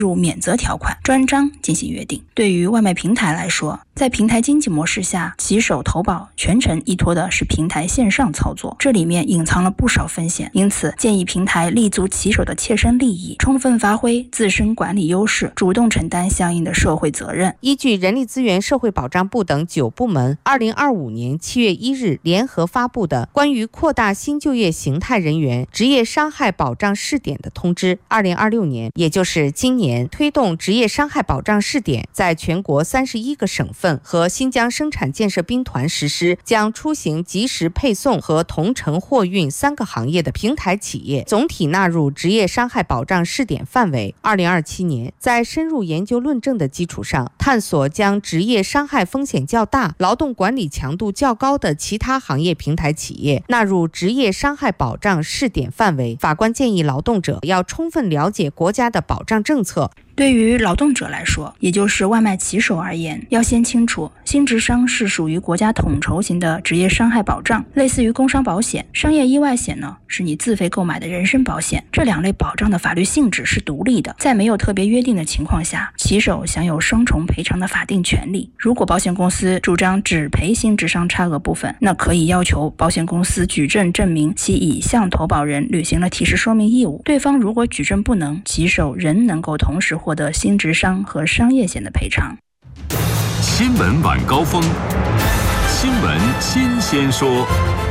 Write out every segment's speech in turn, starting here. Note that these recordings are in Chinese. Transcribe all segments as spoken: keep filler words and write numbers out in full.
入免责条款，专章进行约定。对于外卖平台来说，在平台经济模式下，骑手投保全程依托的是平台线上操作，这里面隐藏了不少风险，因此建议平台立足骑手的切身利益，充分发挥自身管理优势，主动承担相应的社会责任。 依据人力资源社会保障部等九部门二零二五年七月一日联合发布的关于扩大新就业形态人员职业伤害保障试点的通知，二零二六年，也就是今年，推动职业伤害保障试点在全国三十一个省份和新疆生产建设兵团实施，将出行即时配送和同城货运三个行业的平台企业总体纳入职业伤害保障试点范围。二零二七年，在深入研究论证的基础上，探索将职业伤害风险较大、劳动管理强度较高的其他行业平台企业纳入职业伤害保障试点范围。法官建议劳动者要充分了解国家的保障政策。 对于劳动者来说，也就是外卖骑手而言，要先清楚新职伤是属于国家统筹型的职业伤害保障，类似于工伤保险。商业意外险呢，是你自费购买的人身保险，这两类保障的法律性质是独立的，在没有特别约定的情况下，骑手享有双重赔偿的法定权利。如果保险公司主张只赔新职伤差额部分，那可以要求保险公司举证证明其已向投保人履行了提示说明义务。对方如果举证不能，骑手仍能够同时获得新职伤和商业险的赔偿。 新闻晚高峰，新闻新鲜说。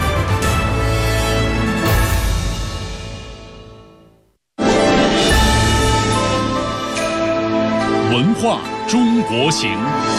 文化中国行。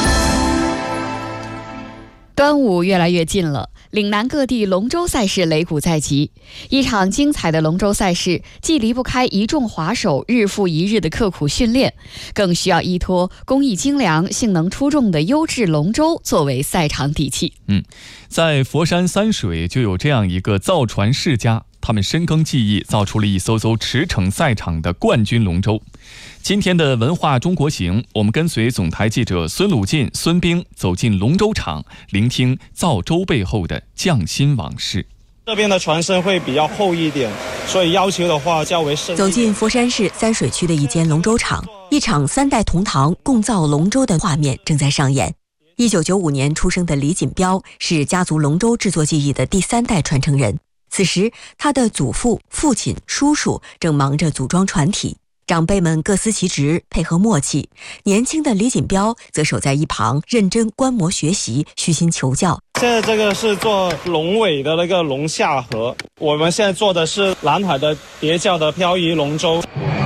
端午越来越近了，岭南各地龙舟赛事擂鼓在即。一场精彩的龙舟赛事，既离不开一众滑手日复一日的刻苦训练，更需要依托工艺精良、性能出众的优质龙舟作为赛场底气。 嗯，在佛山三水就有这样一个造船世家，他们深耕技艺，造出了一艘艘驰骋赛场的冠军龙舟。今天的文化中国行，我们跟随总台记者孙鲁进、孙兵走进龙舟场，聆听造舟背后的匠心往事。 这边的船身会比较厚一点，所以要求的话较为深。 走进佛山市三水区的一间龙舟厂，一场三代同堂共造龙舟的画面正在上演。一九九五年出生的李锦标是家族龙舟制作技艺的第三代传承人，此时他的祖父、父亲、叔叔正忙着组装船体，长辈们各司其职，配合默契。年轻的李锦标则守在一旁，认真观摩学习，虚心求教。 现在这个是做龙尾的那个龙下颌，我们现在做的是南海的叠教的漂移龙舟。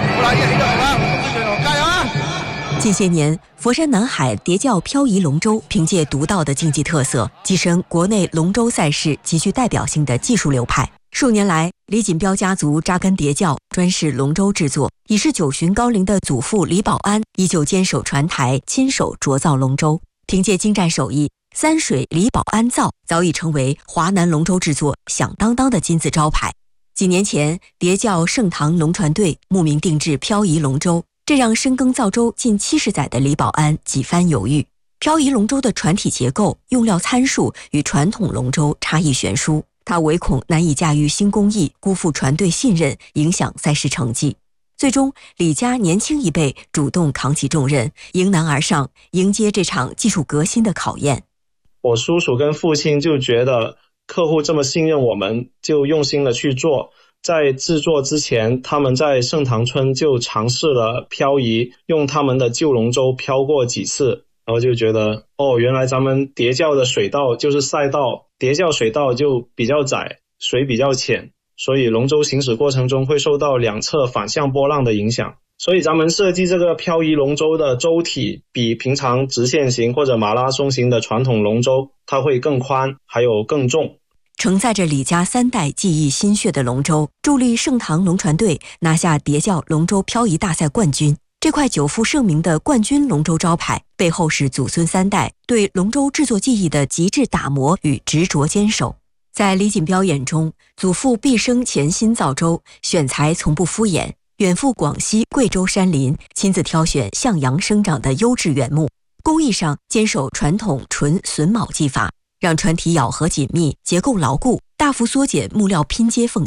近些年，佛山南海叠教漂移龙舟凭借独到的竞技特色，跻身国内龙舟赛事极具代表性的技术流派。数年来，李锦标家族扎根叠教，专事龙舟制作。已是九旬高龄的祖父李保安依旧坚守船台，亲手琢造龙舟。凭借精湛手艺，三水李保安造早已成为华南龙舟制作响当当的金字招牌。几年前，叠教盛唐龙船队慕名定制漂移龙舟，这让深耕造舟近七十载的李保安几番犹豫。漂移龙舟的船体结构、用料参数与传统龙舟差异悬殊，他唯恐难以驾驭新工艺，辜负船队信任，影响赛事成绩。最终，李家年轻一辈主动扛起重任，迎难而上，迎接这场技术革新的考验。 我叔叔跟父亲就觉得客户这么信任我们，就用心的去做。在制作之前，他们在盛唐村就尝试了漂移，用他们的旧龙舟漂过几次，然后就觉得哦，原来咱们叠教的水道就是赛道，叠教水道就比较窄，水比较浅，所以龙舟行驶过程中会受到两侧反向波浪的影响。所以咱们设计这个漂移龙舟的舟体比平常直线型或者马拉松型的传统龙舟它会更宽，还有更重。 承载着李家三代技艺心血的龙舟，助力盛唐龙船队拿下叠教龙舟漂移大赛冠军。这块久负盛名的冠军龙舟招牌，背后是祖孙三代对龙舟制作技艺的极致打磨与执着坚守。在李锦标眼中，祖父毕生潜心造舟，选材从不敷衍，远赴广西、贵州山林，亲自挑选向阳生长的优质原木，工艺上坚守传统纯榫铆技法，让船体咬合紧密，结构牢固，大幅缩减木料拼接缝隙。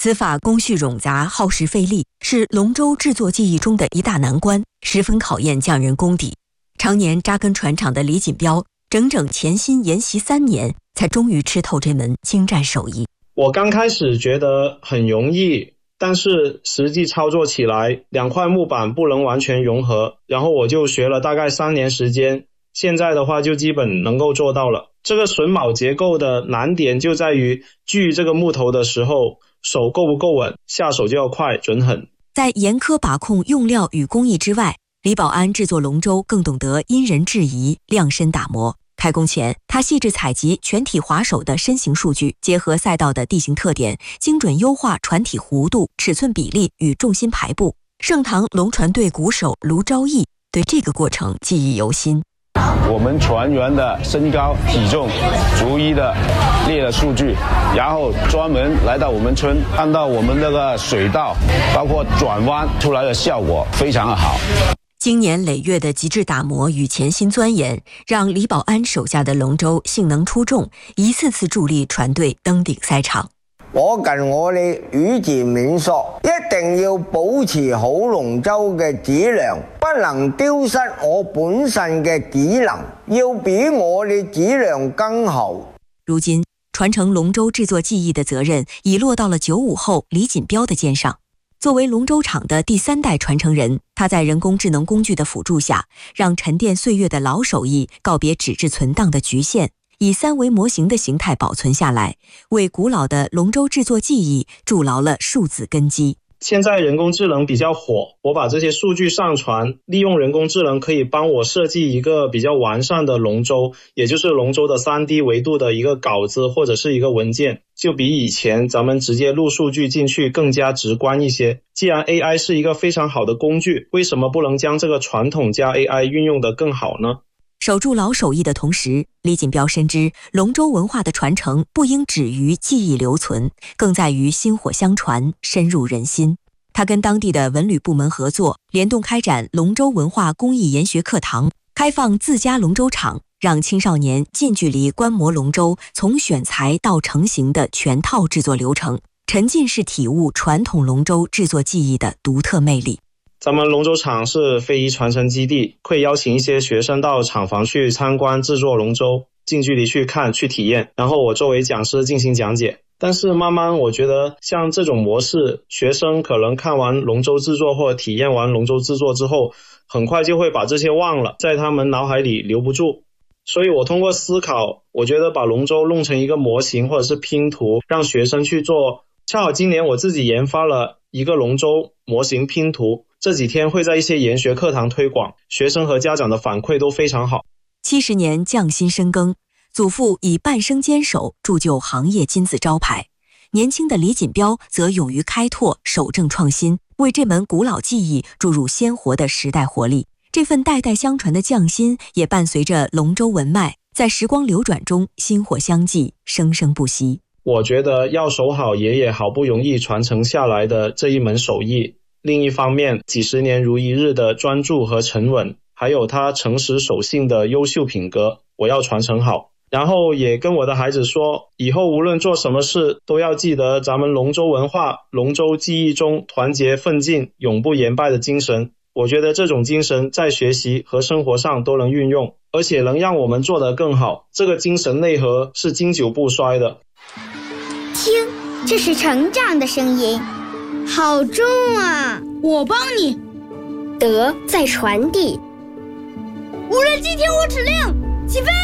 此法工序冗杂，耗时费力，是龙舟制作技艺中的一大难关，十分考验匠人功底。常年扎根船厂的李锦标，整整潜心研习三年，才终于吃透这门精湛手艺。 我刚开始觉得很容易，但是实际操作起来，两块木板不能完全融合，然后我就学了大概三年时间，现在的话就基本能够做到了。这个榫卯结构的难点就在于锯这个木头的时候，手够不够稳，下手就要快准狠。 在严苛把控用料与工艺之外，李保安制作龙舟更懂得因人制宜，量身打磨。开工前，他细致采集全体划手的身形数据，结合赛道的地形特点，精准优化船体弧度、尺寸比例与重心排布。盛唐龙船队鼓手卢昭义对这个过程记忆犹新。 我们船员的身高体重逐一的列了数据，然后专门来到我们村，看到我们那个水道包括转弯出来的效果非常的好。 经年累月的极致打磨与潜心钻研，让李保安手下的龙舟性能出众，一次次助力船队登顶赛场。 我近我哋宇治免索，一定要保持好龍舟嘅質量，不能丟失我本身嘅技能，要比我哋質量更好。 如今，传承龙舟制作技艺的责任已落到了九五后李锦标的肩上。作为龙舟厂的第三代传承人，他在人工智能工具的辅助下，让沉淀岁月的老手艺告别纸质存档的局限，以三维模型的形态保存下来，为古老的龙舟制作技艺筑牢了数字根基。 现在人工智能比较火，我把这些数据上传，利用人工智能可以帮我设计一个比较完善的龙舟，也就是龙舟的 三 D 维度的一个稿子或者是一个文件，就比以前咱们直接录数据进去更加直观一些。既然 A I 是一个非常好的工具，为什么不能将这个传统加 A I 运用得更好呢？ 守住老手艺的同时，李锦标深知龙舟文化的传承不应止于记忆留存，更在于薪火相传，深入人心。他跟当地的文旅部门合作，联动开展龙舟文化公益研学课堂，开放自家龙舟场，让青少年近距离观摩龙舟从选材到成型的全套制作流程，沉浸式体悟传统龙舟制作技艺的独特魅力。 咱们龙舟厂是非遗传承基地，会邀请一些学生到厂房去参观制作龙舟，近距离去看去体验，然后我作为讲师进行讲解。但是慢慢我觉得像这种模式，学生可能看完龙舟制作或者体验完龙舟制作之后，很快就会把这些忘了，在他们脑海里留不住。所以我通过思考，我觉得把龙舟弄成一个模型或者是拼图，让学生去做。恰好今年我自己研发了一个龙舟模型拼图，这几天会在一些研学课堂推广，学生和家长的反馈都非常好。 七十年匠心深耕，祖父以半生坚守铸就行业金字招牌，年轻的李锦标则勇于开拓，守正创新，为这门古老技艺注入鲜活的时代活力。这份代代相传的匠心也伴随着龙舟文脉，在时光流转中薪火相继，生生不息。 我觉得要守好爷爷好不容易传承下来的这一门手艺，另一方面几十年如一日的专注和沉稳，还有他诚实守信的优秀品格，我要传承好。然后也跟我的孩子说，以后无论做什么事，都要记得咱们龙舟文化、龙舟技艺中团结奋进、永不言败的精神。我觉得这种精神在学习和生活上都能运用，而且能让我们做得更好。这个精神内核是经久不衰的。 听，这是成长的声音，好重啊！ 我帮你。 德在传递。 无人机听我指令，起飞！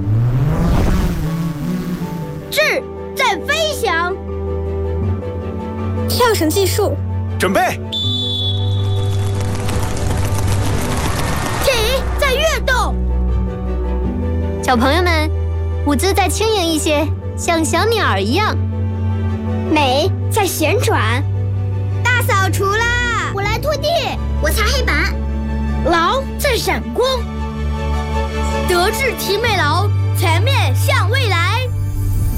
智在飞翔。 跳绳技术， 准备。 体在跃动。 小朋友们，舞姿再轻盈一些，像小鸟儿一样。 美在旋转。 大扫除啦！ 我来拖地，我擦黑板。 劳在闪光。德智体美劳，全面向